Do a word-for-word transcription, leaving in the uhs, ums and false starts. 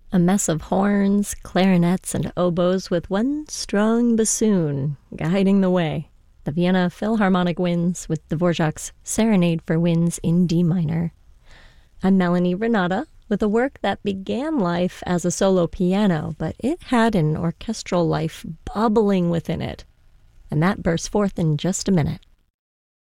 A mess of horns, clarinets, and oboes with one strong bassoon guiding the way. The Vienna Philharmonic Winds with Dvorak's Serenade for Winds in D minor. I'm Melanie Renata with a work that began life as a solo piano, but it had an orchestral life bubbling within it. And that bursts forth in just a minute.